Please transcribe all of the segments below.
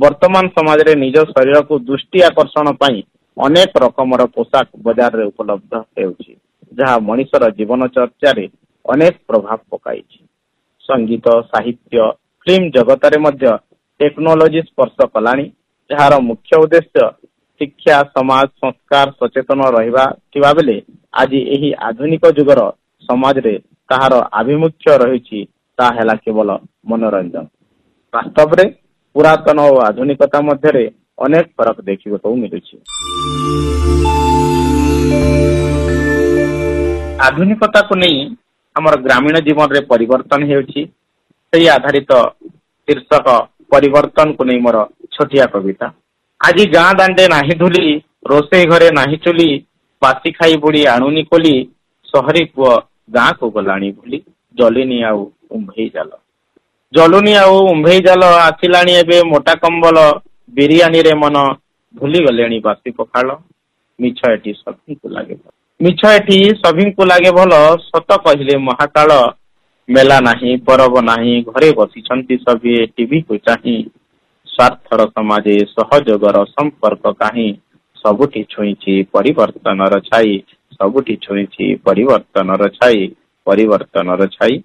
वर्तमान समाज रे निज शरीर को दृष्टि आकर्षण पाई अनेक रकमर पोशाक बाजार रे उपलब्ध हेउछि जहा मनुष्यर जीवन चर्चा रे अनेक प्रभाव पकाइछि। संगीत साहित्य फिल्म जगत रे मध्य टेक्नोलोजी स्पर्श कलानी जहार मुख्य उद्देश्य शिक्षा समाज संस्कार सचेतन रहिबा थिबा बेले आज एही आधुनिक जुगर समाज रे ताहार आभिमुख्य रहिछि ता हेला केवल मनोरंजन। वास्तव रे पुरातन और आधुनिकता मध्य रे अनेक फरक देखिबो मिलुछि। आधुनिकता को नहीं हमर ग्रामीण जीवन रे परिवर्तन हेउछि सेही आधारित शीर्षक परिवर्तन को नहीं मोर छोटिया कविता। आज गाँ दांडे नाही धुली रोसे घरे नाही चुली बासी खाई बुढ़ी आणुनी कोली सहरी पुआ गाँ को गलाणी भूली जलिनी आउ उम्भई जाल जलुनी आउ उम्भई जाल आसिलाणी एबे मोटा कंबल बिरियानी रे मन भूली गलेणी बासी पखाल मिछ एठी सभी को लागे मिछ एठी सभी को लागे भल सत कहले महाकाल मेला नाही परब नाही घरे बसिछंती सभी टीवी को चाही स्वार्थर समाजे सहयोगर संपर्क काहीं सबुठी छुईछि परिवर्तनर छाई सबुठी छुईछि परिवर्तनर छाई परिवर्तनर छाई।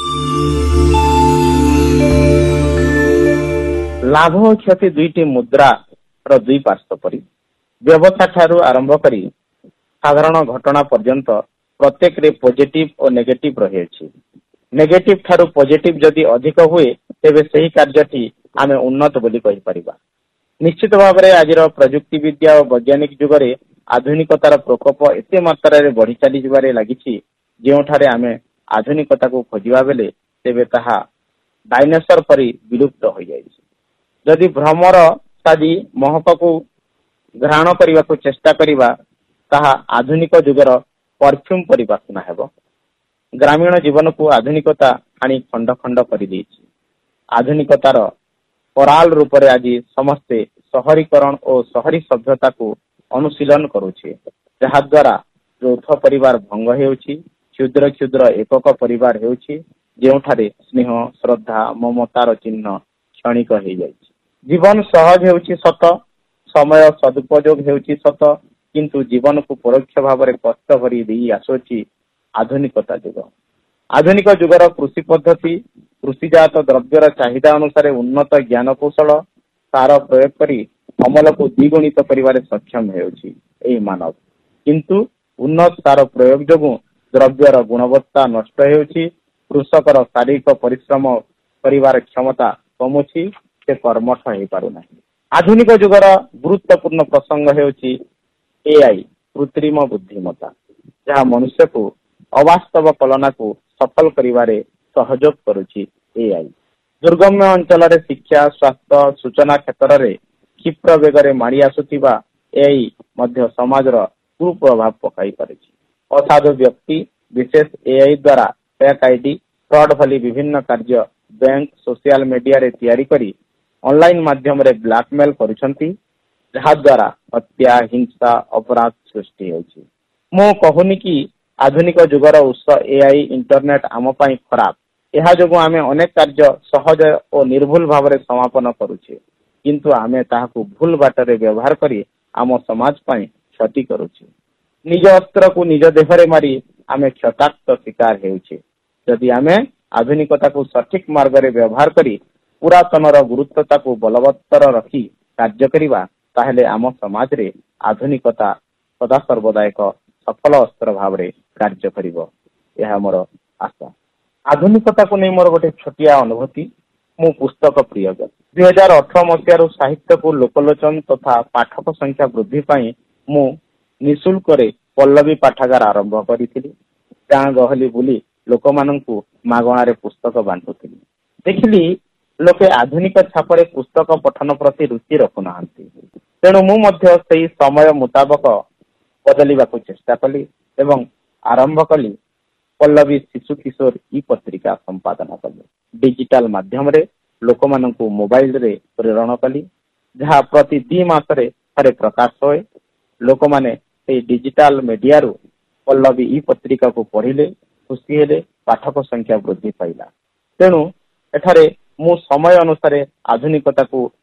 लाभ और क्षति दुईटी मुद्रा र दुई पार्श्व परी व्यवस्था ठारू आरंभ करी साधारण घटना पर्यंत प्रत्येक रे पॉजिटिव और नेगेटिव रही अछि। नेगेटिव ठारू पॉजिटिव जदि अधिक हुए तेबे सही कार्यटी आमे उन्नत बोली कहि परिबा। निश्चित भाव में आज प्रजुक्ति विद्या और वैज्ञानिक जुगरे आधुनिकतार प्रकोप एते मात्रा रे बढ़ी चली जिबारे लागिछि जेउठारे आमे आधुनिकता को खोजिबा बेले तेबे ताहा डायनासोर परी विलुप्त हो जाइछि। जदि भ्रमर सादी महक को ग्रहण करने को चेष्टा करिबा ताहा आधुनिक जुगर परफ्यूम परी बासना हेबो। ग्रामीण जीवन को आधुनिकता आनी खंड खंड कर देछि। आधुनिकतार पराल रूप रे आज समस्ते शहरीकरण और शहरी सभ्यता को अनुशीलन करुछे जहा द्वारा यौथ परिवार भंग हेउछि क्षुद्र क्षुद्र एकक परिवार हेउछि जेउठारे स्नेह श्रद्धा ममतार चिन्ह क्षणिक हो जाइछि। जीवन सहज हेउछि सत समय सदुपयोग हेउछि सत किंतु जीवन को परोक्ष भाव में कष्ट भरी देई आसुछि आधुनिकता जुग। आधुनिक जुगर कृषि पद्धति कृषिजात द्रव्यर चाहिदा अनुसार उन्नत ज्ञान कौशल सार प्रयोग करी अमल को द्विगुणित करिवारे सक्षम हेउछि एही मानव किंतु उन्नत सार प्रयोग जोगु द्रव्यर गुणवत्ता नष्ट हेउछि कृषकर शारीरिक परिश्रम करिवार क्षमता कमुछि से कर्मठ हेई पारु नाही। आधुनिक जुगर गुरुत्वपूर्ण प्रसंग हेउछि एआई कृत्रिम बुद्धिमत्ता जहा मनुष्य को अवास्तव कल्पना को सफल करिवारे सहयोग करुछि एआई। दुर्गम्य अंचल रे शिक्षा स्वास्थ्य सूचना क्षेत्र रे क्षिप्र वेगरे मारी आसुथिबा एआई मध्य समाज रो कुप्रभाव पकाई पारिछि। असाधु व्यक्ति विशेष एआई द्वारा फेक आईडी फ्रॉड भली विभिन्न कार्य बैंक सोशल मीडिया रे तैयारी करी ऑनलाइन माध्यम रे ब्लैकमेल करुछंती जहा द्वारा हत्या हिंसा अपराध सृष्टि होछि। मो कहूनी कि आधुनिक जुगर उत्स एआई इंटरनेट आम पाई खराब यह जो आमे अनेक कार्य सहज और निर्भुल भाव में समापन करुछे किंतु आमे ताहाकु भूल बाटरे व्यवहार करी आम समाज पाई क्षति करुछे। निज अस्त्र को निज देहरे मारी आमे क्षताक्त शिकार हेउछे। यदि आमे आधुनिकता को सठिक मार्ग रे व्यवहार करी पुरातनर गुरुत्वता को बलवत्तर रखी कार्य करिबा ताहेले आम समाज रे आधुनिकता सदा सर्वदा एक सफल अस्त्र भाव रे कार्य करिवो यह मोर आशा। आधुनिकता को नहीं मोर गोटे छोटिया अनुभूति मु पुस्तक प्रिय 2018 मसीह साहित्य को लोकलोचन तथा पाठक संख्या वृद्धि पाई मु निःशुल्क रे पल्लवी पाठागार आरंभ करिथिली। गाँ गहली बुली लोक माननकु मागणा रे पुस्तक बांटुथिली। देखिली लोके आधुनिक छापरे पुस्तक पठन प्रति रुचि रखुनाहांती तेणु मु मध्य सेही समय मुताबक बदलिबाकु चेष्टा कली एवं आरंभ कली पल्लवी शिशु किशोर ई पत्रिका संपादन कली। डिजिटल माध्यम रे लोक माननकु मोबाइल रे प्रेरण कली जहा प्रति 2 मास रे थरे प्रकाश होए। लोक माने से डिजिटल मीडिया रु पल्लवी ई पत्रिका को पढ़िले खुशी हेले पाठक संख्या वृद्धि पाइला। तेणु एठारे मु समय अनुसार आधुनिकता को